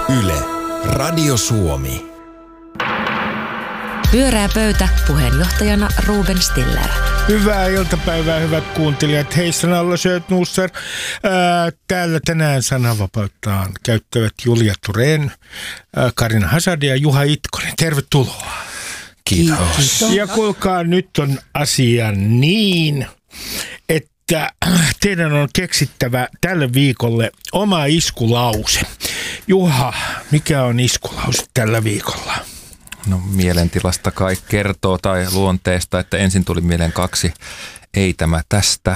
Yle, Radio Suomi. Pyörää pöytä, puheenjohtajana Ruben Stiller. Hyvää iltapäivää, hyvät kuuntelijat. Hei, sanalla Sötnusser. Täällä tänään sananvapauttaan käyttävät Julia Thorén, Carina Hazard ja Juha Itkonen. Tervetuloa. Kiitos. Ja kuulkaa, nyt on asia niin, että teidän on keksittävä tälle viikolle oma iskulause. Juha, mikä on iskulause tällä viikolla? No mielentilasta kai kertoo tai luonteesta, että ensin tuli mieleen 2, ei tämä tästä,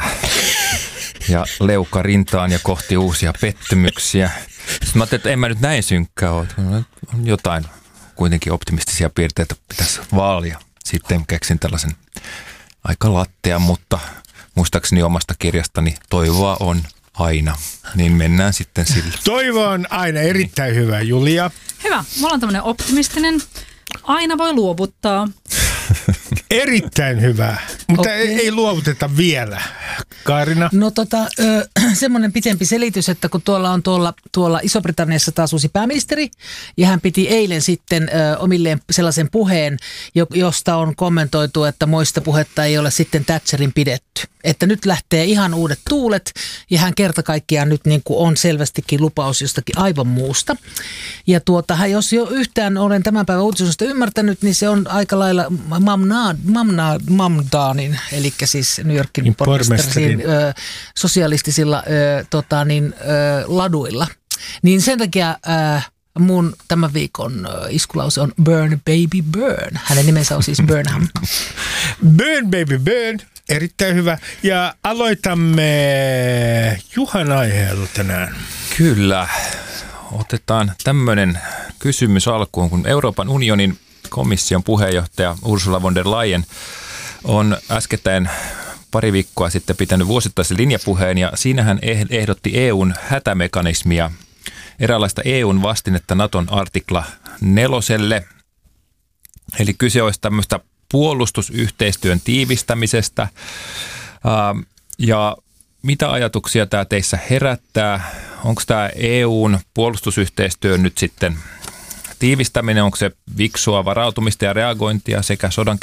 ja leuka rintaan ja kohti uusia pettymyksiä. Sitten mä ajattelin, että en mä nyt näin synkkää ole, on jotain kuitenkin optimistisia piirteitä pitäisi vaalia. Sitten keksin tällaisen aika lattean, mutta muistaakseni omasta kirjastani toivoa on aina, niin mennään sitten sillä. Toivo on aina erittäin hyvä, Julia. Hyvä, mulla on tämmöinen optimistinen. Aina voi luovuttaa. Erittäin hyvä, mutta ei luovuteta vielä. Carina? No semmoinen pitempi selitys, että kun tuolla Iso-Britanniassa taas uusi pääministeri, ja hän piti eilen sitten omilleen sellaisen puheen, josta on kommentoitu, että moista puhetta ei ole sitten Thatcherin pidetty. Että nyt lähtee ihan uudet tuulet, ja hän kerta kaikkiaan nyt niin kuin on selvästikin lupaus jostakin aivan muusta. Ja jos jo yhtään olen tämän päivän uutisesta ymmärtänyt, niin se on aika lailla Mamdaanin, eli siis New Yorkin pormestarin sosialistisilla laduilla. Niin sen takia mun tämän viikon iskulause on Burn Baby Burn. Hänen nimensä on siis Burnham. Burn Baby Burn. Erittäin hyvä. Ja aloitamme Juhan aiheella tänään. Kyllä. Otetaan tämmöinen kysymys alkuun, kun Euroopan unionin komission puheenjohtaja Ursula von der Leyen on äskettäin pari viikkoa sitten pitänyt vuosittaisen linjapuheen, ja siinä hän ehdotti EUn hätämekanismia, eräänlaista EUn vastinetta Naton artikla 4. Eli kyse olisi tämmöistä puolustusyhteistyön tiivistämisestä. Ja mitä ajatuksia tämä teissä herättää? Onko tämä EUn puolustusyhteistyö nyt sitten tiivistäminen, onko se viksua varautumista ja reagointia sekä sodan